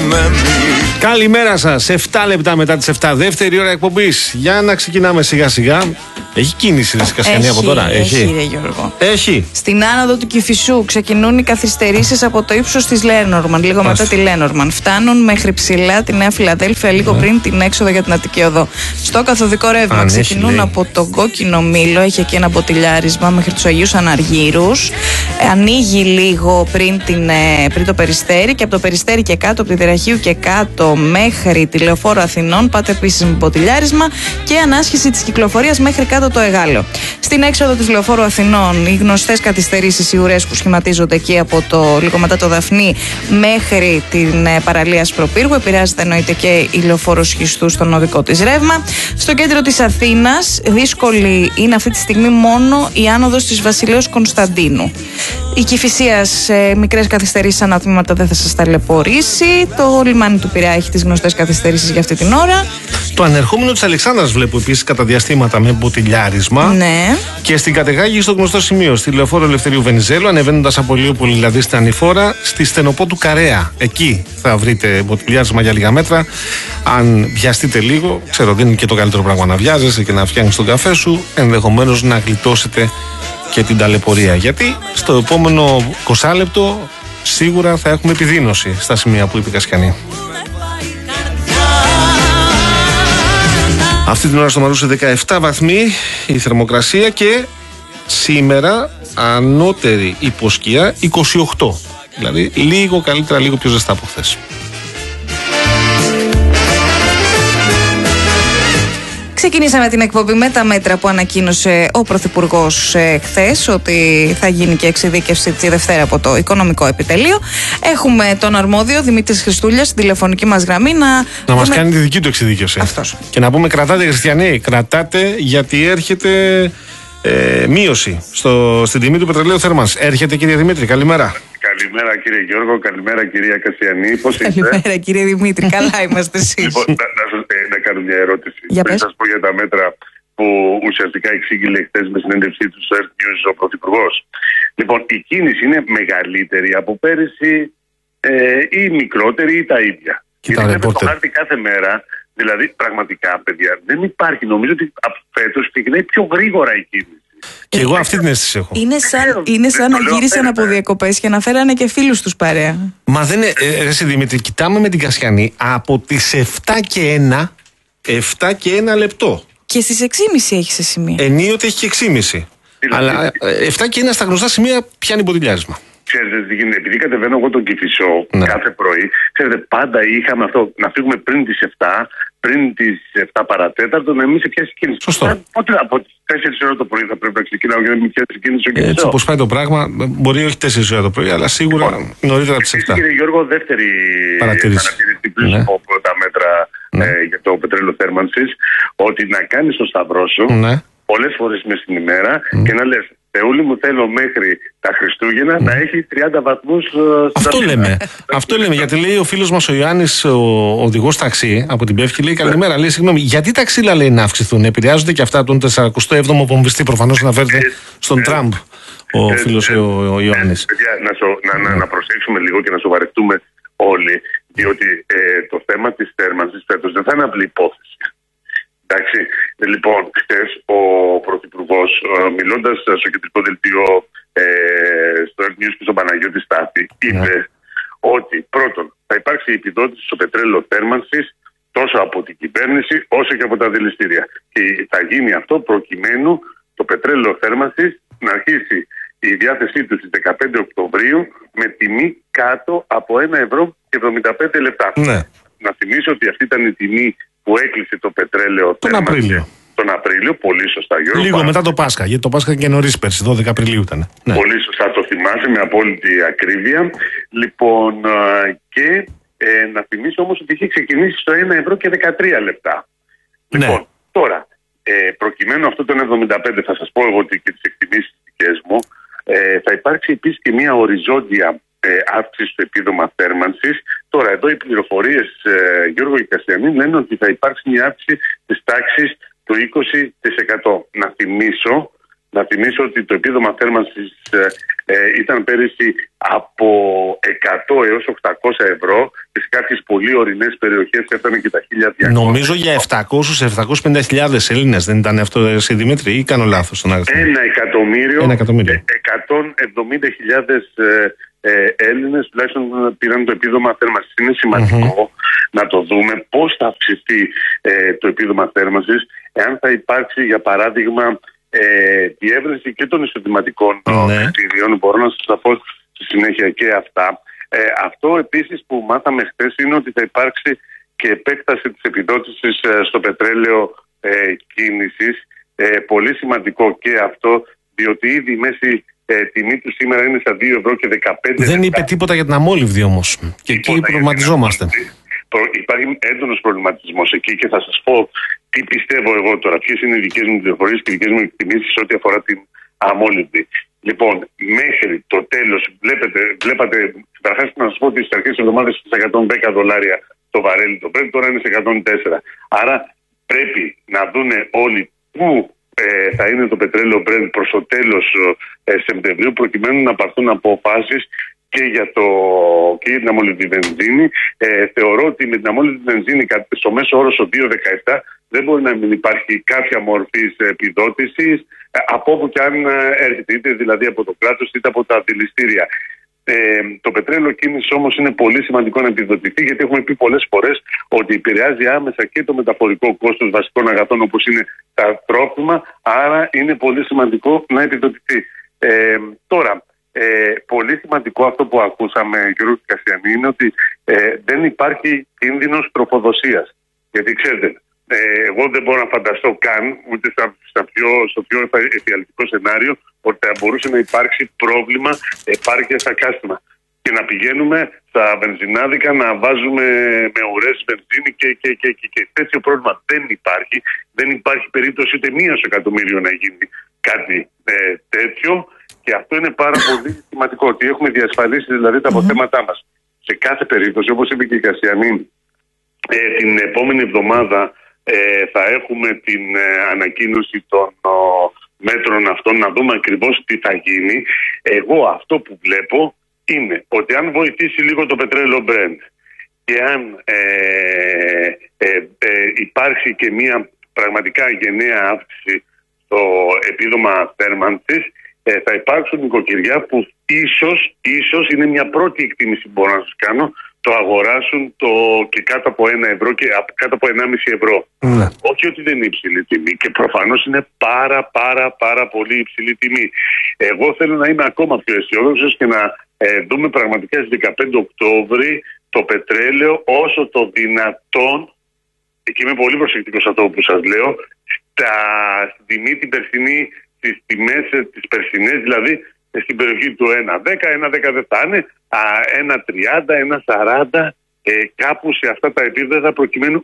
Καλημέρα σας, 7 λεπτά μετά τις 7, δεύτερη ώρα εκπομπής. Για να ξεκινάμε σιγά σιγά. Έχει κίνηση στη Κασιανή από τώρα? Έχει, ρε Γιώργο. Έχει. Στην άνοδο του Κηφισού ξεκινούν οι καθυστερήσεις από το ύψος της Λένορμαν, λίγο μετά τη Λένορμαν. Φτάνουν μέχρι ψηλά τη Νέα Φιλαδέλφια, λίγο πριν την έξοδο για την Αττική Οδό. Στο καθοδικό ρεύμα ξεκινούν από τον Κόκκινο Μήλο, έχει εκεί ένα μποτιλιάρισμα μέχρι τους Αγίους Αναργύρους. Ανοίγει λίγο πριν το Περιστέρι, και από το Περιστέρι και κάτω, από τη Δραχείου και κάτω μέχρι τη Λεωφόρο Αθηνών, πάτε επίσης με μποτιλιάρισμα και ανάσχεση της κυκλοφορίας μέχρι κάτω το Εγάλεο. Στην έξοδο της Λεωφόρου Αθηνών, οι γνωστές καθυστερήσεις, οι ουρές που σχηματίζονται εκεί από το λίγο μετά το Δαφνί μέχρι την παραλία Σπροπύργου. Επηρεάζεται εννοείται και η Λεωφόρο Σχιστού στον οδικό της ρεύμα. Στο κέντρο της Αθήνας, δύσκολη είναι αυτή τη στιγμή μόνο η άνοδος της Βασιλέως Κωνσταντίνου. Η Κηφισίας, μικρές καθυστερήσεις ανατμήματα δεν θα σας ταλαιπωρήσει. Το λιμάνι του Πειραιά έχει τις γνωστές καθυστερήσεις για αυτή την ώρα. Το ανερχόμενο της Αλεξάνδρας βλέπω επίσης κατά διαστήματα με μποτιλιάρισμα. Ναι. Και στην κατεγάγη στο γνωστό σημείο, στη Λεωφόρο Ελευθερίου Βενιζέλου, ανεβαίνοντας από Λιούπολη, δηλαδή στην Ανηφόρα, στη Στενοπότου Καρέα. Εκεί θα βρείτε μποτιλιάρισμα για λίγα μέτρα. Αν βιαστείτε λίγο, ξέρω, δεν είναι και το καλύτερο πράγμα να βιάζεσαι και να φτιάχνεις τον καφέ σου, ενδεχομένως να γλιτώσετε και την ταλαιπωρία. Γιατί στο επόμενο 20 λεπτό σίγουρα θα έχουμε επιδείνωση στα σημεία που είπε η Κασιανή. Αυτή την ώρα στο Μαρούσι 17 βαθμοί η θερμοκρασία και σήμερα ανώτερη υποσκία 28. Δηλαδή λίγο καλύτερα, λίγο πιο ζεστά από χθες. Ξεκινήσαμε την εκπομπή με τα μέτρα που ανακοίνωσε ο Πρωθυπουργός χθες, ότι θα γίνει και εξειδίκευση τη Δευτέρα από το Οικονομικό Επιτελείο. Έχουμε τον αρμόδιο Δημήτρη Χριστούλια στην τηλεφωνική μας γραμμή να μας κάνει τη δική του εξειδίκευση. Αυτός. Και να πούμε, κρατάτε χριστιανοί, κρατάτε, γιατί έρχεται μείωση στην τιμή του πετρελαίου θέρμανσης. Έρχεται, κύριε Δημήτρη, καλημέρα. Καλημέρα, κύριε Γιώργο, καλημέρα, κυρία Κασιανή. Πώς είστε? Καλημέρα, κύριε Δημήτρη, καλά είμαστε εσείς. Λοιπόν, να κάνω μια ερώτηση. Πριν σας πω για τα μέτρα που ουσιαστικά εξήγηλε χθες με συνέντευξή του στο Earth News ο Πρωθυπουργός. Λοιπόν, η κίνηση είναι μεγαλύτερη από πέρυσι ή μικρότερη ή τα ίδια. Κοιτάξτε, το χάρτη κάθε μέρα. Δηλαδή, πραγματικά, παιδιά, δεν υπάρχει. Νομίζω ότι από φέτος ξεκινάει πιο γρήγορα η κίνηση. Και εγώ αυτή την αίσθηση έχω. Είναι σαν να γύρισαν από διακοπές και να φέρανε και φίλους τους παρέα. Μα δεν είναι. Εσύ Δημήτρη, κοιτάμε με την Κασιανή από τις 7 και 1 λεπτό. Και στις 6.30 έχει σε σημεία. Ενίοτε έχει και 6.30. Αλλά 7 και 1 στα γνωστά σημεία πιάνει μποτιλιάρισμα. Ξέρετε τι γίνεται, επειδή κατεβαίνω εγώ τον Κηφισό κάθε πρωί, ξέρετε, πάντα είχαμε αυτό, να φύγουμε πριν τις 7, πριν τις 7 παρατέταρτο, να μην σε πιάσει κίνηση. Σωστό. Πότε από τις 4 ώρα το πρωί θα πρέπει να ξεκινάω για να μην πιάσει κίνηση ο Κηφισό. Έτσι όπως πάει το πράγμα, μπορεί όχι 4 ώρα το πρωί, αλλά σίγουρα νωρίτερα από τις 7. Κύριε Γιώργο, δεύτερη παρατήρηση πριν από τα μέτρα για το πετρέλαιο θέρμανσης, ότι να κάνεις το σταυρό σου πολλές φορές μες την ημέρα και να λες, Θεούλη μου, θέλω μέχρι τα Χριστούγεννα να έχει 30 βαθμούς. Αυτό λέμε, γιατί λέει ο φίλος μας ο Ιωάννης, ο οδηγός ταξί από την Πεύκη, λέει καλημέρα. Λέει, συγγνώμη, γιατί τα ξύλα λέει να αυξηθούν? Επηρεάζονται και αυτά τον 47ο βομβιστή, προφανώς να φέρετε στον Τραμπ ο φίλος ο Ιωάννης. Να προσέξουμε λίγο και να σοβαρευτούμε όλοι, διότι το θέμα της θέρμανσης φέτος δεν θα είναι απλή υπόθεση. Εντάξει, λοιπόν, χθες ο Πρωθυπουργός, μιλώντας στο κεντρικό δελτίο στο Earth News και στον Παναγιώτη Στάθη, είπε ότι πρώτον θα υπάρξει επιδότηση στο πετρέλαιο θέρμανσης τόσο από την κυβέρνηση όσο και από τα δηληστήρια. Και θα γίνει αυτό προκειμένου το πετρέλαιο θέρμανσης να αρχίσει η διάθεσή του στις 15 Οκτωβρίου με τιμή κάτω από 1,75 ευρώ. Ναι. Να θυμίσω ότι αυτή ήταν η τιμή που έκλεισε το πετρέλαιο τον Απρίλιο, πολύ σωστά, Γιώργο. Λίγο μετά το Πάσχα, γιατί το Πάσχα και νωρίς πέρσι, 12 Απριλίου ήταν. Ναι. Πολύ σωστά το θυμάσαι, με απόλυτη ακρίβεια. Λοιπόν, και να θυμίσω όμως ότι είχε ξεκινήσει στο 1,13 ευρώ. Ναι. Λοιπόν, τώρα, προκειμένου αυτό το 1,75, θα σας πω εγώ και τις εκτιμήσεις δικές μου, θα υπάρξει επίσης και μια οριζόντια αύξηση στο επίδομα θέρμανσης. Τώρα εδώ οι πληροφορίες, Γιώργο και Κασιανή, λένε ότι θα υπάρξει μια αύξηση της τάξης του 20%. Να θυμίσω Να θυμίσω ότι το επίδομα θέρμανσης ήταν πέρυσι από 100 έως 800 ευρώ και σε κάποιες πολύ ορεινές περιοχές έφτανε και τα 1.200. Νομίζω για 750.000 Έλληνες δεν ήταν αυτό, εσύ Δημήτρη, ή κάνω λάθος στον αριθμό? 1.170.000 Έλληνες τουλάχιστον πήραν το επίδομα θέρμανσης. Είναι σημαντικό να το δούμε πώς θα αυξηθεί το επίδομα θέρμανσης εάν θα υπάρξει, για παράδειγμα, διεύρυνση και των εισοδηματικών κριτηρίων. Μπορώ να σας τα πω στη συνέχεια και αυτά. Αυτό επίσης που μάθαμε χθες είναι ότι θα υπάρξει και επέκταση της επιδότησης στο πετρέλαιο κίνησης. Πολύ σημαντικό και αυτό, διότι ήδη η μέση τιμή του σήμερα είναι στα 2 ευρώ και 15. Δεν είπε τίποτα για την αμόλυβδη όμως. Και εκεί προβληματιζόμαστε. Υπάρχει έντονος προβληματισμός εκεί και θα σας πω τι πιστεύω εγώ τώρα, ποιες είναι οι δικές μου πληροφορίες και οι δικές μου εκτιμήσεις ό,τι αφορά την αμόλυβδη. Λοιπόν, μέχρι το τέλος, βλέπατε, καταρχάς να σας πω ότι στις αρχές της εβδομάδας ήταν $110 το βαρέλι το Brent, τώρα είναι σε 104. Άρα πρέπει να δούνε όλοι πού θα είναι το πετρέλαιο Brent προς το τέλος Σεπτεμβρίου, προκειμένου να πάρθουν αποφάσεις και για την αμόλυβδη βενζίνη. Θεωρώ ότι με την αμόλυβδη βενζίνη στο μέσο όρο στο 2,17 δεν μπορεί να μην υπάρχει κάποια μορφή επιδότησης από όπου και αν έρχεται, είτε δηλαδή από το κράτος είτε από τα δηληστήρια. Το πετρέλαιο κίνησης όμως είναι πολύ σημαντικό να επιδοτηθεί, γιατί έχουμε πει πολλές φορές ότι επηρεάζει άμεσα και το μεταφορικό κόστος βασικών αγαθών όπως είναι τα τρόφιμα, άρα είναι πολύ σημαντικό να επιδοτηθεί. Τώρα, πολύ σημαντικό αυτό που ακούσαμε, Γιώργο Κασιανή, είναι ότι δεν υπάρχει κίνδυνος τροφοδοσίας. Γιατί ξέρετε, εγώ δεν μπορώ να φανταστώ καν, ούτε στο πιο εφιαλτικό σενάριο, ότι θα μπορούσε να υπάρξει πρόβλημα επάρκειας στα καύσιμα. Και να πηγαίνουμε στα βενζινάδικα να βάζουμε με ουρές βενζίνη και τέτοιο πρόβλημα δεν υπάρχει. Δεν υπάρχει περίπτωση ούτε μία στο εκατομμύριο να γίνει κάτι τέτοιο. Και αυτό είναι πάρα πολύ σημαντικό, ότι έχουμε διασφαλίσει δηλαδή τα αποθέματά μας. Σε κάθε περίπτωση, όπως είπε και η Κασιανή, την επόμενη εβδομάδα θα έχουμε την ανακοίνωση των μέτρων αυτών, να δούμε ακριβώς τι θα γίνει. Εγώ αυτό που βλέπω είναι ότι αν βοηθήσει λίγο το πετρέλαιο Brent και αν υπάρξει και μια πραγματικά γενναία αύξηση στο επίδομα θέρμανσης, θα υπάρξουν νοικοκυριά που ίσως είναι μια πρώτη εκτίμηση που μπορώ να σας κάνω, το αγοράσουν και κάτω από 1 ευρώ και κάτω από 1,5 ευρώ. Ναι. Όχι ότι δεν είναι υψηλή τιμή, και προφανώς είναι πάρα πολύ υψηλή τιμή. Εγώ θέλω να είμαι ακόμα πιο αισιόδοξος και να δούμε πραγματικά στις 15 Οκτώβρη το πετρέλαιο όσο το δυνατόν, και είμαι πολύ προσεκτικός αυτό που σας λέω, στην τιμή την περσινή, στις τιμές τις περσινές, δηλαδή στην περιοχή του 1,10 δεν θα είναι, 1,30, 1,40, κάπου σε αυτά τα επίπεδα, προκειμένου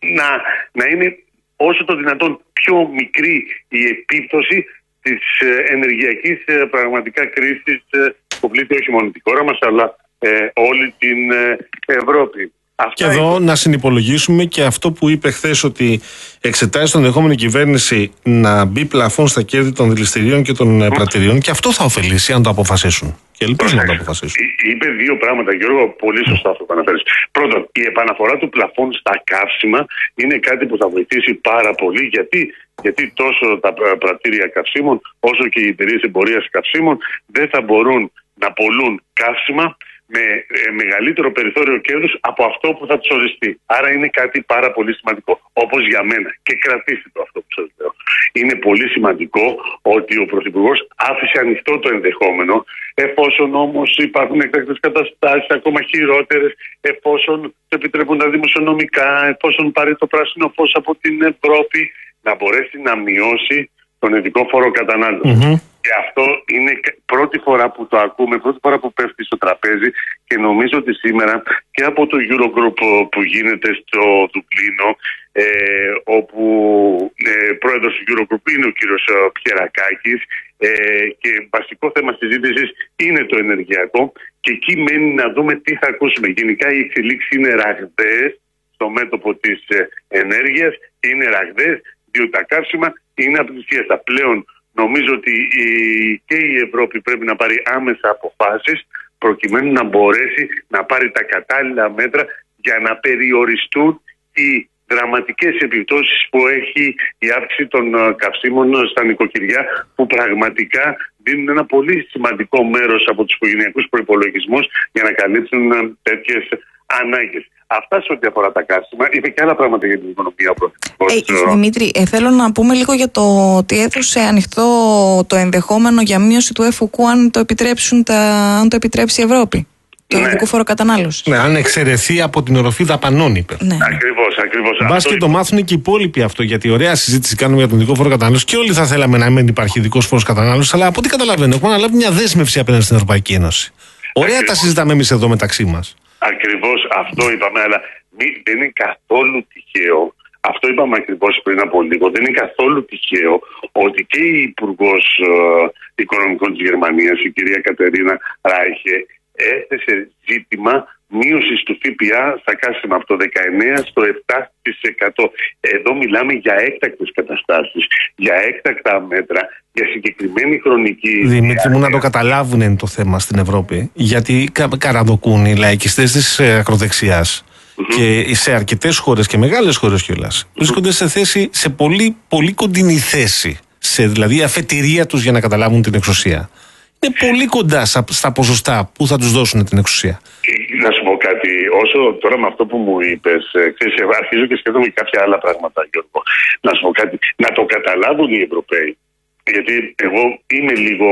να είναι όσο το δυνατόν πιο μικρή η επίπτωση της ενεργειακής πραγματικά κρίσης που πλήττει όχι μόνο τη χώρα μας, αλλά όλη την Ευρώπη. Και εδώ να συνυπολογίσουμε και αυτό που είπε χθες, ότι εξετάζει τον ενδεχόμενη κυβέρνηση να μπει πλαφόν στα κέρδη των δηληστηρίων και των πρατηριών, και αυτό θα ωφελήσει αν το αποφασίσουν. Και ελπίζω να το αποφασίσουν. Είπε δύο πράγματα, Γιώργο, πολύ σωστά αυτό που αναφέρεις. Πρώτον, η επαναφορά του πλαφών στα καύσιμα είναι κάτι που θα βοηθήσει πάρα πολύ. Γιατί τόσο τα πρατήρια καυσίμων όσο και οι εταιρείες εμπορίας καυσίμων δεν θα μπορούν να πωλούν καύσιμα με μεγαλύτερο περιθώριο κέρδους από αυτό που θα τους οριστεί. Άρα είναι κάτι πάρα πολύ σημαντικό, όπως για μένα. Και κρατήστε το αυτό που σας λέω. Είναι πολύ σημαντικό ότι ο Πρωθυπουργός άφησε ανοιχτό το ενδεχόμενο, εφόσον όμως υπάρχουν έκτακτες καταστάσεις ακόμα χειρότερες, εφόσον το επιτρέπουν τα δημοσιονομικά, εφόσον πάρει το πράσινο φως από την Ευρώπη, να μπορέσει να μειώσει τον ειδικό φόρο κατανάλωσης. Και αυτό είναι πρώτη φορά που το ακούμε, πρώτη φορά που πέφτει στο τραπέζι, και νομίζω ότι σήμερα και από το Eurogroup που γίνεται στο Δουβλίνο, όπου πρόεδρος του Eurogroup είναι ο κύριος Πιερακάκης, και βασικό θέμα συζήτησης είναι το ενεργειακό, και εκεί μένει να δούμε τι θα ακούσουμε. Γενικά οι εξελίξεις είναι ραγδαίες στο μέτωπο της ενέργειας, είναι ραγδαίες διότι τα καύσιμα είναι από τις πλέον νομίζω ότι και η Ευρώπη πρέπει να πάρει άμεσα αποφάσεις προκειμένου να μπορέσει να πάρει τα κατάλληλα μέτρα για να περιοριστούν οι δραματικές επιπτώσεις που έχει η αύξηση των καυσίμων στα νοικοκυριά, που πραγματικά δίνουν ένα πολύ σημαντικό μέρος από τους οικογενειακούς προϋπολογισμούς για να καλύψουν τέτοιες ανάγκες. Αυτά σε ό,τι αφορά τα καύσιμα. Είπε και άλλα πράγματα για την οικονομία. Δημήτρη, θέλω να πούμε λίγο για το ότι έδωσε ανοιχτό το ενδεχόμενο για μείωση του ΕΦΟΚΟΥ αν το επιτρέψει η Ευρώπη. Το ειδικό φόρο κατανάλωσης. Ναι, αν εξαιρεθεί από την οροφή δαπανών, είπε. Ναι. Ακριβώς. Μπας και το μάθουν και οι υπόλοιποι αυτό. Γιατί ωραία συζήτηση κάνουμε για τον ειδικό φόρο κατανάλωσης και όλοι θα θέλαμε να μην υπάρχει ειδικός φόρος κατανάλωσης. Αλλά από ό,τι καταλαβαίνω, έχουμε αναλάβει μια δέσμευση απέναντι στην Ευρωπαϊκή Ένωση. Ωραία τα συζητάμε εμείς εδώ μεταξύ μας. Ακριβώς αυτό είπαμε, αλλά δεν είναι καθόλου τυχαίο. Αυτό είπαμε ακριβώς πριν από λίγο. Δεν είναι καθόλου τυχαίο ότι και η Υπουργός Οικονομικών της Γερμανίας, η κυρία Κατερίνα Ράιχε, έθεσε ζήτημα μείωσης του ΦΠΑ στα καύσιμα από το 19% στο 7%. Εδώ μιλάμε για έκτακτες καταστάσεις, για έκτακτα μέτρα, για συγκεκριμένη χρονική. Δημήτρη μου, να το καταλάβουν είναι το θέμα στην Ευρώπη. Γιατί καραδοκούν οι λαϊκιστές της ακροδεξιάς και σε αρκετές χώρες και μεγάλες χώρες κιόλας βρίσκονται σε θέση, σε πολύ, πολύ κοντινή θέση, δηλαδή αφετηρία τους για να καταλάβουν την εξουσία. Είναι πολύ κοντά στα ποσοστά που θα τους δώσουν την εξουσία. Να σου πω κάτι, όσο τώρα με αυτό που μου είπες, αρχίζω και σκέφτομαι και κάποια άλλα πράγματα, Γιώργο. Να σου πω κάτι, να το καταλάβουν οι Ευρωπαίοι, γιατί εγώ είμαι λίγο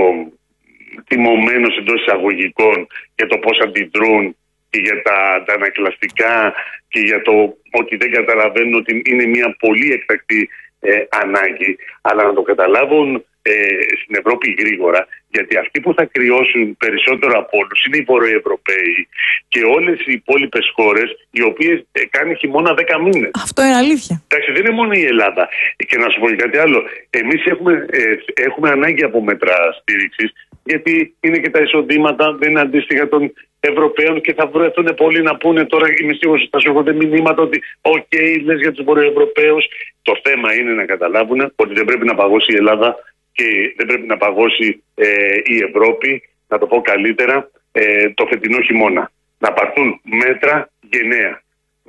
τιμωμένος εντός εισαγωγικών για το πώς αντιδρούν και για τα ανακλαστικά και για το ότι δεν καταλαβαίνουν ότι είναι μια πολύ εκτακτή ανάγκη, αλλά να το καταλάβουν στην Ευρώπη γρήγορα, γιατί αυτοί που θα κρυώσουν περισσότερο από όλους είναι οι Βορειοευρωπαίοι και όλες οι υπόλοιπες χώρες, οι οποίες κάνει χειμώνα 10 μήνες. Αυτό είναι αλήθεια. Εντάξει, δεν είναι μόνο η Ελλάδα. Και να σου πω και κάτι άλλο. Εμείς έχουμε ανάγκη από μέτρα στήριξης, γιατί είναι και τα εισοδήματα δεν είναι αντίστοιχα των Ευρωπαίων και θα βρεθούν πολλοί να πούνε τώρα, είμαι σίγουρος ότι θα σου έρχονται μηνύματα ότι λες για τους Βορειοευρωπαίους. Το θέμα είναι να καταλάβουν ότι δεν πρέπει να παγώσει η Ελλάδα και δεν πρέπει να παγώσει η Ευρώπη, να το πω καλύτερα, το φετινό χειμώνα. Να πάρθουν μέτρα γενναία.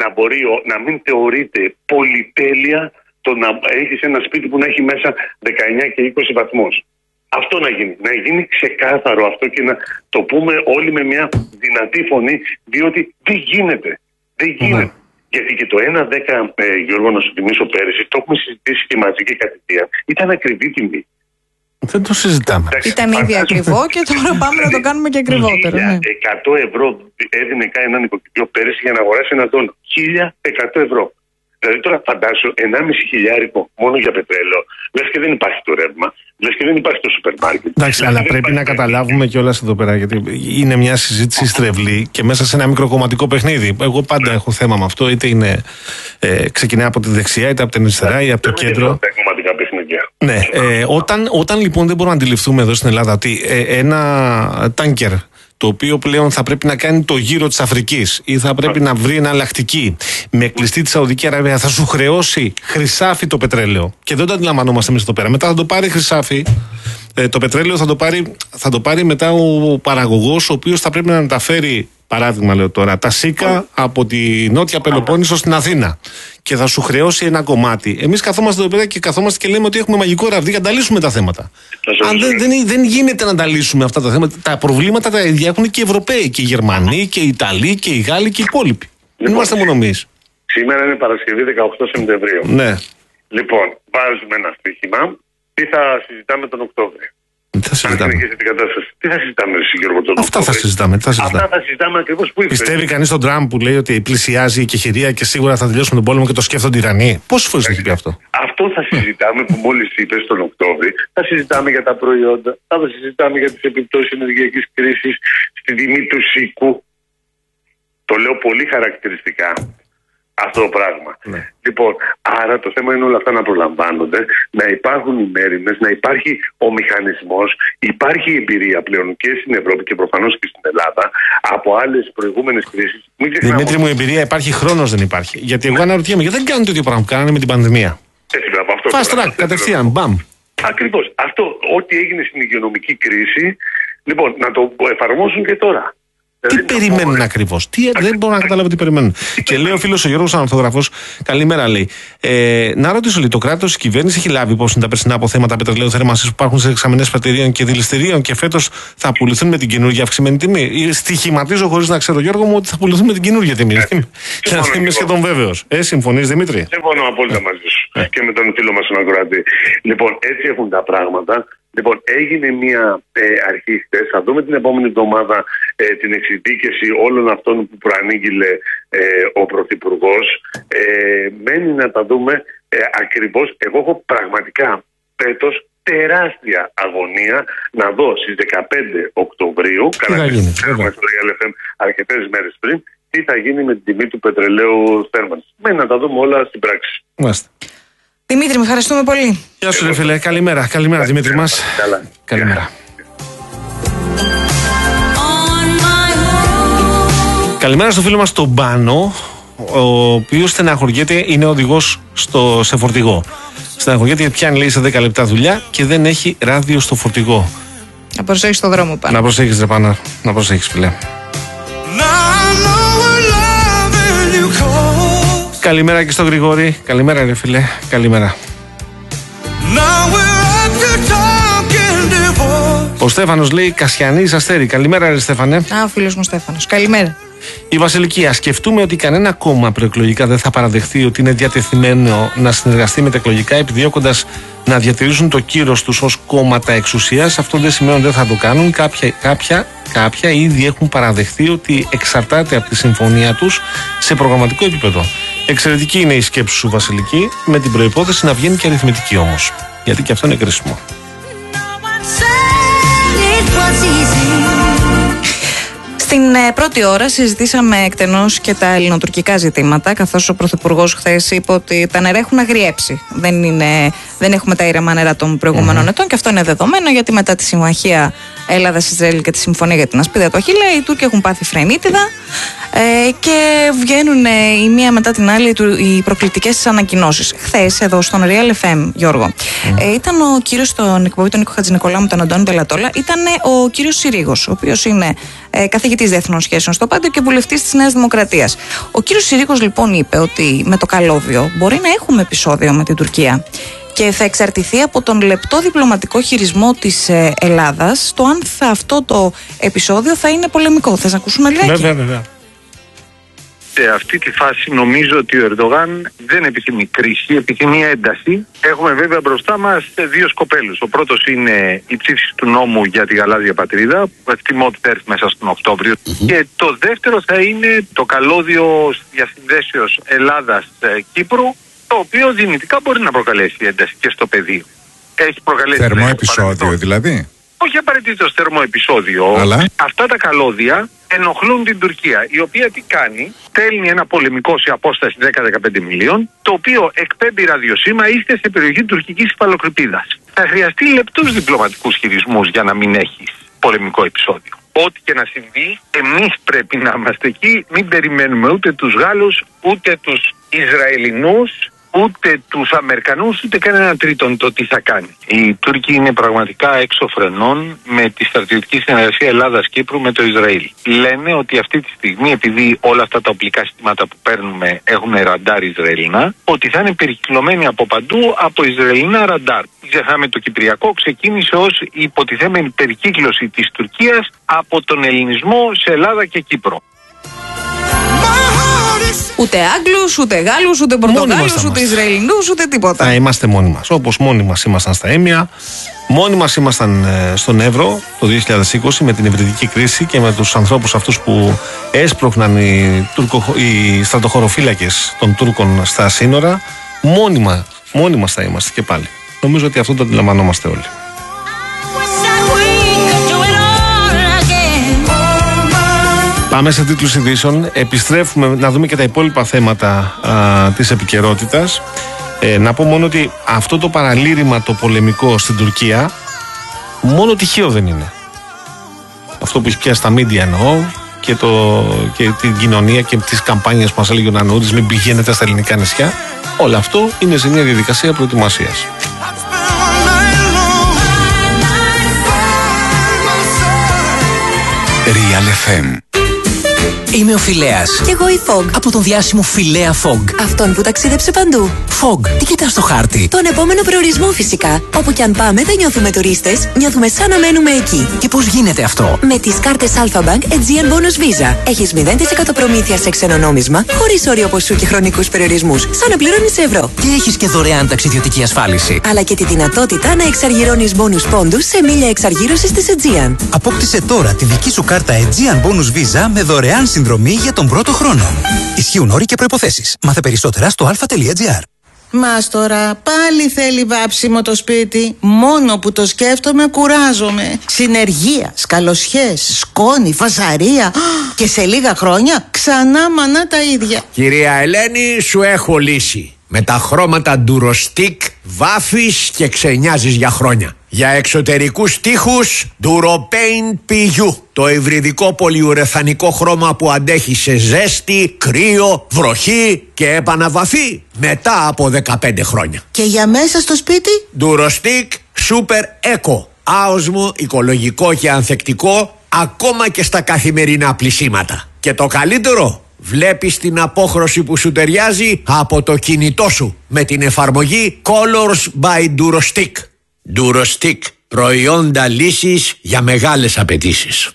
Να μην θεωρείται πολυτέλεια το να έχεις ένα σπίτι που να έχει μέσα 19 και 20 βαθμούς. Αυτό να γίνει. Να γίνει ξεκάθαρο αυτό και να το πούμε όλοι με μια δυνατή φωνή, διότι δεν γίνεται. Δεν γίνεται. Γιατί και το 1,10, Γιώργο, να σου θυμίσω πέρυσι, το έχουμε συζητήσει και μαζί και κατηδία, ήταν ακριβή τιμή. Δεν το συζητάμε. Ήταν ήδη ακριβό και τώρα πάμε να το κάνουμε και ακριβότερο. 100 ευρώ έδινε ένα νοικοκυριό πέρυσι για να αγοράσει ένα τόνο. 1.100 ευρώ. Δηλαδή τώρα φαντάσου 1.500 μόνο για πετρέλαιο. Λες και δεν υπάρχει το ρεύμα. Λες και δεν υπάρχει το σούπερ μάρκετ. Εντάξει, αλλά πρέπει να καταλάβουμε κιόλας εδώ πέρα, γιατί είναι μια συζήτηση στρεβλή και μέσα σε ένα μικροκομματικό παιχνίδι. Εγώ πάντα έχω θέμα με αυτό, είτε είναι ξεκινάει από τη δεξιά, είτε από την αριστερά, ή από το κέντρο. Ναι, όταν λοιπόν δεν μπορούμε να αντιληφθούμε εδώ στην Ελλάδα ότι ένα τάνκερ το οποίο πλέον θα πρέπει να κάνει το γύρο της Αφρικής ή θα πρέπει να βρει εναλλακτική με κλειστή τη Σαουδική Αραβία, θα σου χρεώσει χρυσάφι το πετρέλαιο. Και δεν το αντιλαμβανόμαστε εμείς εδώ πέρα. Μετά θα το πάρει χρυσάφι, το πετρέλαιο θα το πάρει μετά ο παραγωγός, ο οποίος θα πρέπει να μεταφέρει, παράδειγμα λέω τώρα, τα σίκα από τη Νότια Πελοπόννησο στην Αθήνα. Και θα σου χρεώσει ένα κομμάτι. Εμείς καθόμαστε εδώ πέρα και καθόμαστε και λέμε ότι έχουμε μαγικό ραβδί για να τα λύσουμε τα θέματα. Αν δεν γίνεται να τα λύσουμε αυτά τα θέματα. Τα προβλήματα τα ίδια έχουν και οι Ευρωπαίοι, και οι Γερμανοί, και οι Ιταλοί, και οι Γάλλοι και οι υπόλοιποι. Δεν είμαστε μόνο εμείς. Σήμερα είναι Παρασκευή 18 Σεπτεμβρίου. Ναι. Λοιπόν, βάζουμε ένα στοίχημα. Τι θα συζητάμε τον Οκτώβριο. Τι θα συζητάμε. Τι θα συζητάμε, Γιώργο, τον Αυτά θα συζητάμε. Αυτά θα συζητάμε ακριβώς που είπες. Πιστεύει κανείς τον Τραμπ που λέει ότι πλησιάζει η εκεχηρία και σίγουρα θα τελειώσουμε τον πόλεμο και το σκέφτονται οι Ιρανοί? Πόσες φορές έχει πει αυτό? Αυτό θα συζητάμε που μόλις είπες τον Οκτώβριο. Θα συζητάμε για τα προϊόντα, θα συζητάμε για τις επιπτώσεις ενεργειακής κρίσης στη τιμή του ΣΥΚΟΥ. Το λέω πολύ χαρακτηριστικά. Αυτό το πράγμα. Ναι. Λοιπόν, άρα το θέμα είναι όλα αυτά να προλαμβάνονται, να υπάρχουν οι μέριμνες, να υπάρχει ο μηχανισμός, υπάρχει η εμπειρία πλέον και στην Ευρώπη και προφανώς και στην Ελλάδα από άλλες προηγούμενες κρίσεις. Δημήτρη μου, η εμπειρία υπάρχει, χρόνος δεν υπάρχει. Γιατί εγώ αναρωτιέμαι, γιατί δεν κάνουν το ίδιο πράγμα που κάνανε με την πανδημία. Έτσι, μπράβο, αυτό. Fast track, κατευθείαν, μπαμ. Ακριβώς. Αυτό, ό,τι έγινε στην υγειονομική κρίση, λοιπόν, να το εφαρμόσουν και τώρα. Τι περιμένουν ακριβώς? Δεν μπορώ να καταλάβω τι περιμένουν. Και λέει ο φίλος ο Γιώργος Ανορθόγραφος, καλημέρα, λέει. Να ρωτήσω, λέει, το κράτος, η κυβέρνηση έχει λάβει υπόψη τα περσινά αποθέματα πετρελαίου θέρμανσης που υπάρχουν σε εξαμενές πρατηρίων και δηληστηρίων και φέτος θα πουληθούν με την καινούργια αυξημένη τιμή? Στοιχηματίζω, χωρίς να ξέρω, Γιώργο μου, ότι θα πουληθούν με την καινούργια τιμή. Και να είμαι σχεδόν βέβαιος. Συμφωνείς, Δημήτρη? Συμφωνώ απόλυτα μαζί σου και με τον φίλο μας τον ακροατή. Λοιπόν, έτσι έχουν τα πράγματα. Λοιπόν, έγινε μια αρχή χτες. Θα δούμε την επόμενη εβδομάδα την εξειδίκευση όλων αυτών που προανήγγειλε ο Πρωθυπουργός. Μένει να τα δούμε ακριβώς. Εγώ έχω πραγματικά φέτος τεράστια αγωνία να δω στις 15 Οκτωβρίου, κατά το Real FM αρκετές μέρες πριν, τι θα γίνει με την τιμή του πετρελαίου θέρμανσης. Μένει να τα δούμε όλα στην πράξη. Μάλιστα. Δημήτρη, με ευχαριστούμε πολύ. Γεια σου, ρε φίλε. Καλημέρα. Καλημέρα, Δημήτρη μας. Καλημέρα. Καλημέρα στο φίλο μας τον Πάνο, ο οποίος στεναχωριέται, είναι οδηγός σε φορτηγό. Στεναχωριέται γιατί πιάνει, λέει, σε 10 λεπτά δουλειά και δεν έχει ράδιο στο φορτηγό. Να προσέχεις στον δρόμο, Πάνο. Να προσέχεις, ρε Πάνο. Να προσέχεις, φίλε. Καλημέρα και στον Γρηγόρη. Καλημέρα, ρε φίλε. Καλημέρα. Ο Στέφανος λέει Κασιανής Αστέρι. Καλημέρα, ρε Στέφανε. Ο φίλος μου Στέφανος. Καλημέρα. Η Βασιλική, ας σκεφτούμε ότι κανένα κόμμα προεκλογικά δεν θα παραδεχθεί ότι είναι διατεθειμένο να συνεργαστεί με τα εκλογικά, επιδιώκοντας να διατηρήσουν το κύρος τους ως κόμματα εξουσίας. Αυτό δεν σημαίνει ότι δεν θα το κάνουν. Κάποια ήδη έχουν παραδεχθεί ότι εξαρτάται από τη συμφωνία τους σε προγραμματικό επίπεδο. Εξαιρετική είναι η σκέψη σου, Βασιλική, με την προϋπόθεση να βγαίνει και αριθμητική όμως. Γιατί και αυτό είναι κρίσιμο. Στην πρώτη ώρα συζητήσαμε εκτενώς και τα ελληνοτουρκικά ζητήματα, καθώς ο Πρωθυπουργός χθες είπε ότι τα νερά έχουν αγριέψει. Δεν έχουμε τα ήρεμα νερά των προηγούμενων ετών και αυτό είναι δεδομένο, γιατί μετά τη συμμαχία Ελλάδας-Ισραήλ και τη συμφωνία για την ασπίδα του Αχιλλέα, οι Τούρκοι έχουν πάθει φρενίτιδα και βγαίνουν η μία μετά την άλλη οι προκλητικές ανακοινώσεις. Χθες εδώ στον Real FM, Γιώργο, ήταν ο κύριος στον εκπομπή τον Νίκο Χατζηνικολάου με τον Αντώνη Τελατόλα, ήταν ο κύριος Συρίγος, ο οποίος είναι καθηγητής διεθνών σχέσεων στο Πάντιο και βουλευτής της Νέας Δημοκρατίας. Ο κύριος Συρίγος λοιπόν είπε ότι με το καλώδιο μπορεί να έχουμε επεισόδιο με την Τουρκία και θα εξαρτηθεί από τον λεπτό διπλωματικό χειρισμό της Ελλάδας το αν αυτό το επεισόδιο θα είναι πολεμικό. Θες να ακούσουμε λιγάκι? Βέβαια. Σε αυτή τη φάση νομίζω ότι ο Ερντογάν δεν επιθυμεί κρίση, επιθυμεί ένταση. Έχουμε βέβαια μπροστά μας δύο σκοπέλους. Ο πρώτος είναι η ψήφιση του νόμου για τη γαλάζια πατρίδα, που εκτιμώ ότι θα έρθει μέσα στον Οκτώβριο. Και το δεύτερο θα είναι το καλώδιο διασυνδέσεως Ελλάδας-Κύπρου, το οποίο δυνητικά μπορεί να προκαλέσει ένταση και στο πεδίο. Έχει προκαλέσει θερμό επεισόδιο δηλαδή. Όχι απαραίτητο θερμό επεισόδιο. Αλλά αυτά τα καλώδια ενοχλούν την Τουρκία, η οποία τι κάνει? Στέλνει ένα πολεμικό σε απόσταση 10-15 μιλίων, το οποίο εκπέμπει ραδιοσύμα, είστε σε περιοχή τουρκικής υφαλοκρηπίδας. Θα χρειαστεί λεπτούς διπλωματικούς χειρισμούς για να μην έχει πολεμικό επεισόδιο. Ό,τι και να συμβεί, εμείς πρέπει να είμαστε εκεί, μην περιμένουμε ούτε τους Γάλλους, ούτε τους Ισραηλινούς, ούτε τους Αμερικανούς, ούτε κανέναν τρίτον το τι θα κάνει. Οι Τούρκοι είναι πραγματικά έξω φρενών με τη στρατιωτική συνεργασία Ελλάδας-Κύπρου με το Ισραήλ. Λένε ότι αυτή τη στιγμή, επειδή όλα αυτά τα οπλικά συστήματα που παίρνουμε έχουν ραντάρ Ισραηλινά, ότι θα είναι περικυκλωμένοι από παντού από Ισραηλινά ραντάρ. Ξεχνάμε, το Κυπριακό ξεκίνησε ως υποτιθέμενη περικύκλωση της Τουρκίας από τον ελληνισμό σε Ελλάδα και Κύπρο. Ούτε Άγγλους, ούτε Γάλλους, ούτε Πορτογάλους, ούτε Ισραηλινούς, ούτε τίποτα. Θα είμαστε μόνοι μας. Όπως μόνοι μας ήμασταν στα Έμια, μόνοι μας ήμασταν στον Εύρο το 2020 με την υβριδική κρίση και με τους ανθρώπους αυτούς που έσπροχναν οι στρατοχωροφύλακες των Τούρκων στα σύνορα. Μόνοι μας θα είμαστε και πάλι. Νομίζω ότι αυτό το αντιλαμβανόμαστε όλοι. Πάμε σε τίτλους ειδήσεων. Επιστρέφουμε να δούμε και τα υπόλοιπα θέματα της επικαιρότητας. Να πω μόνο ότι αυτό το παραλήρημα το πολεμικό στην Τουρκία μόνο τυχαίο δεν είναι. Αυτό που έχει πιάσει τα μίντια εννοώ και την κοινωνία και τις καμπάνιες που μας έλεγε ο Νανούρης, μην πηγαίνετε στα ελληνικά νησιά. Όλο αυτό είναι σε μια διαδικασία προετοιμασίας. Real FM. Είμαι ο Φιλέας. Κι εγώ η Fog. Από τον διάσημο Φιλέα Fog. Αυτόν που ταξίδεψε παντού. Fog, τι κοιτάς στο χάρτη? Τον επόμενο προορισμό φυσικά. Όπου κι αν πάμε δεν νιώθουμε τουρίστες, νιώθουμε σαν να μένουμε εκεί. Και πώς γίνεται αυτό? Με τις κάρτες Alpha Bank Aegean Bonus Visa. Έχεις 0% προμήθεια σε ξένο νόμισμα, χωρίς όριο ποσού και χρονικούς περιορισμούς. Σαν να πληρώνεις ευρώ. Και έχεις και δωρεάν ταξιδιωτική ασφάλιση. Αλλά και τη δυνατότητα να εξαργυρώνεις bonus πόντους σε μίλια εξαργύρωσης της Aegean. Απόκτησε τώρα τη δική σου κάρτα Aegean Bonus Visa με δωρεάν συνδρομή για τον πρώτο χρόνο. Ισχύουν όροι και προϋποθέσεις. Μάθε περισσότερα στο alpha.gr. Μας τώρα πάλι θέλει βάψιμο το σπίτι. Μόνο που το σκέφτομαι κουράζομαι. Συνεργεία, σκαλοσιές, σκόνη, φασαρία. Και σε λίγα χρόνια ξανά μανά τα ίδια. Κυρία Ελένη, σου έχω λύση. Με τα χρώματα Durostick βάφεις και ξενιάζεις για χρόνια. Για εξωτερικούς τοίχους Duropaint PU. Το υβριδικό πολυουρεθανικό χρώμα που αντέχει σε ζέστη, κρύο, βροχή και επαναβαφή μετά από 15 χρόνια. Και για μέσα στο σπίτι Durostick Super Eco. Άοσμο, οικολογικό και ανθεκτικό ακόμα και στα καθημερινά πλυσίματα. Και το καλύτερο, βλέπεις την απόχρωση που σου ταιριάζει από το κινητό σου με την εφαρμογή Colors by Durostick. Durostick, προϊόντα λύσης για μεγάλες απαιτήσεις.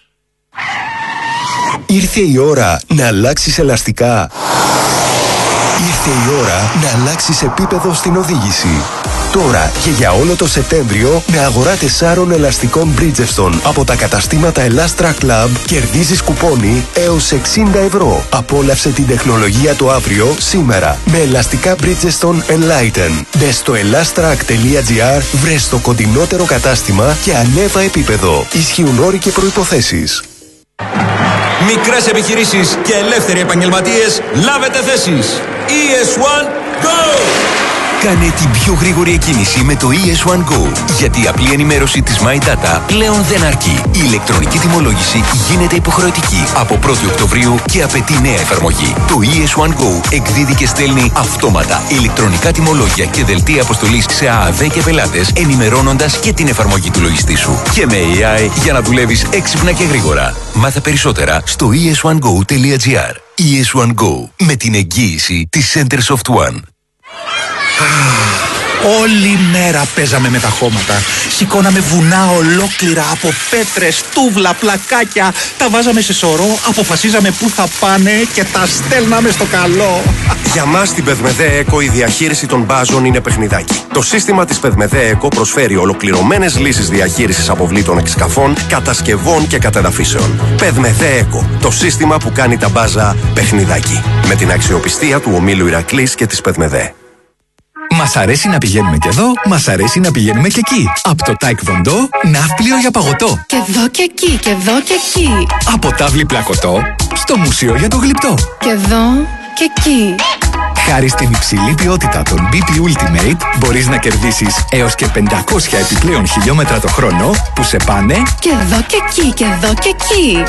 Ήρθε η ώρα να αλλάξεις ελαστικά. Ήρθε η ώρα να αλλάξεις επίπεδο στην οδήγηση. Τώρα και για όλο το Σεπτέμβριο με αγορά 4 ελαστικών Bridgestone από τα καταστήματα Elastra Club κερδίζεις κουπόνι έως 60 ευρώ. Απόλαυσε την τεχνολογία το αύριο σήμερα με ελαστικά Bridgestone Enlighten. Μπες στο elastrac.gr, βρες το κοντινότερο κατάστημα και ανέβα επίπεδο. Ισχύουν όροι και προϋποθέσεις. Μικρές επιχειρήσεις και ελεύθεροι επαγγελματίες, λάβετε θέσεις. ES1 Go! Κάνε την πιο γρήγορη εκκίνηση με το ES1 Go. Γιατί η απλή ενημέρωση της My Data πλέον δεν αρκεί. Η ηλεκτρονική τιμολόγηση γίνεται υποχρεωτική από 1η Οκτωβρίου και απαιτεί νέα εφαρμογή. Το ES1 Go εκδίδει και στέλνει αυτόματα ηλεκτρονικά τιμολόγια και δελτία αποστολής σε ΑΑΔ και πελάτες, ενημερώνοντας και την εφαρμογή του λογιστή σου. Και με AI για να δουλεύεις έξυπνα και γρήγορα. Μάθε περισσότερα στο es1go.gr. ES1 Go. Με την εγγύηση της Centersoft One. Όλη μέρα παίζαμε με τα χώματα. Σηκώναμε βουνά ολόκληρα από πέτρες, τούβλα, πλακάκια. Τα βάζαμε σε σωρό, αποφασίζαμε πού θα πάνε και τα στέλναμε στο καλό. Για μας στην Πεδμεδέ Eco η διαχείριση των μπάζων είναι παιχνιδάκι. Το σύστημα της Πεδμεδέ Eco προσφέρει ολοκληρωμένες λύσεις διαχείρισης αποβλήτων εξκαφών, κατασκευών και κατεδαφίσεων. Πεδμεδέ Eco, το σύστημα που κάνει τα μπάζα παιχνιδάκι. Με την αξιοπιστία του ομίλου Ηρακλής και της Πεδμεδέ. Μας αρέσει να πηγαίνουμε και εδώ, μας αρέσει να πηγαίνουμε και εκεί. Από το Taekwondo, ναύπλιο για παγωτό. Και εδώ και εκεί, και εδώ και εκεί. Από τάβλη πλακωτό, στο μουσείο για το γλυπτό. Και εδώ και εκεί. Χάρη στην υψηλή ποιότητα των BP Ultimate, μπορείς να κερδίσεις έως και 500 επιπλέον χιλιόμετρα το χρόνο που σε πάνε και εδώ και εκεί, και εδώ και εκεί.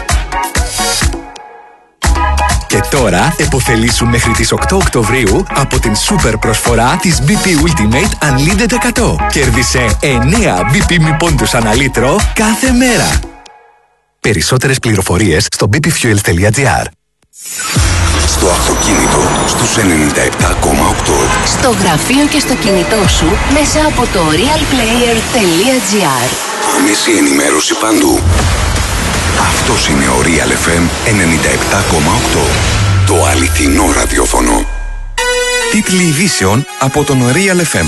Και τώρα επωφελήσου μέχρι τις 8 Οκτωβρίου από την σούπερ προσφορά της BP Ultimate Unlimited 100. Κέρδισε 9 BP μη πόντους ανά λίτρο κάθε μέρα. Περισσότερες πληροφορίες στο bpfuels.gr. Στο αυτοκίνητο στους 97,8. Στο γραφείο και στο κινητό σου μέσα από το realplayer.gr. Άμεση ενημέρωση παντού. Αυτός είναι ο Real FM 97,8. Το αληθινό ραδιόφωνο. Τίτλοι ειδήσεων από τον Real FM.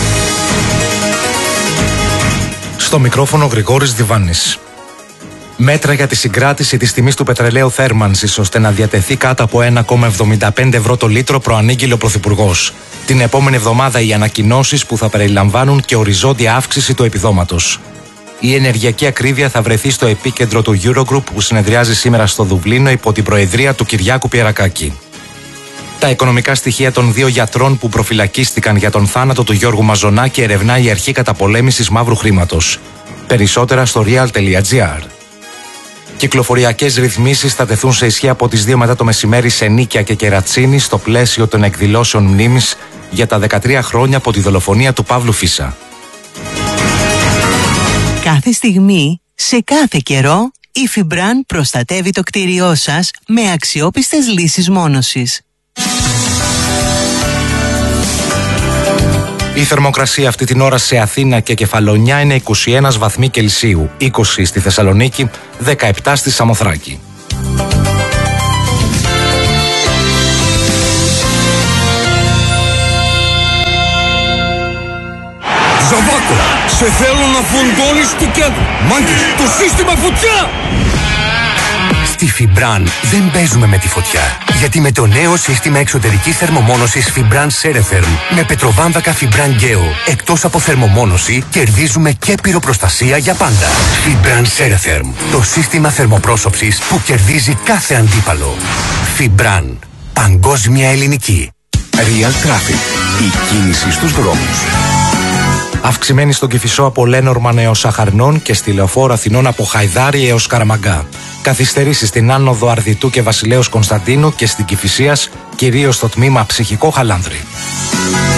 Στο μικρόφωνο Γρηγόρης Διβάνης. Μέτρα για τη συγκράτηση της τιμής του πετρελαίου θέρμανσης ώστε να διατεθεί κάτω από 1,75 ευρώ το λίτρο προανήγγειλε ο Πρωθυπουργός. Την επόμενη εβδομάδα οι ανακοινώσεις που θα περιλαμβάνουν και οριζόντια αύξηση του επιδόματος. Η ενεργειακή ακρίβεια θα βρεθεί στο επίκεντρο του Eurogroup που συνεδριάζει σήμερα στο Δουβλίνο υπό την προεδρία του Κυριάκου Πιερακάκη. Τα οικονομικά στοιχεία των 2 γιατρών που προφυλακίστηκαν για τον θάνατο του Γιώργου Μαζονάκη ερευνά η Αρχή Καταπολέμησης Μαύρου Χρήματος. Περισσότερα στο real.gr. Κυκλοφοριακές ρυθμίσεις θα τεθούν σε ισχύ από τις 2 μετά το μεσημέρι σε Νίκαια και Κερατσίνη στο πλαίσιο των εκδηλώσεων μνήμης για τα 13 χρόνια από τη δολοφονία του Παύλου Φίσα. Κάθε στιγμή, σε κάθε καιρό, Η Fibran προστατεύει το κτίριό σας με αξιόπιστες λύσεις μόνωσης. Η θερμοκρασία αυτή την ώρα σε Αθήνα και Κεφαλονιά είναι 21 βαθμοί Κελσίου, 20 στη Θεσσαλονίκη, 17 στη Σαμοθράκη. Ζαβάκο, σε θέλω να φουντώνεις του κέντρου. Μάγκες, το σύστημα φωτιά! Στη Fibran δεν παίζουμε με τη φωτιά. Γιατί με το νέο σύστημα εξωτερικής θερμομόνωσης Fibran Ceretherm με πετροβάμβακα Fibran Geo, εκτός από θερμομόνωση, κερδίζουμε και πυροπροστασία για πάντα. Fibran Ceretherm, το σύστημα θερμοπρόσωψης που κερδίζει κάθε αντίπαλο. Fibran, παγκόσμια ελληνική. Real Traffic, η κίνηση στους δρόμους. Αυξημένη στον Κηφισό από Λένορμαν έως Αχαρνών και στη Λεωφόρο Αθηνών από Χαϊδάρι έως Καραμαγκά. Καθυστερήσεις στην άνοδο Αρδιτού και Βασιλέως Κωνσταντίνου και στην Κηφισίας, κυρίως στο τμήμα Ψυχικό Χαλάνδρη.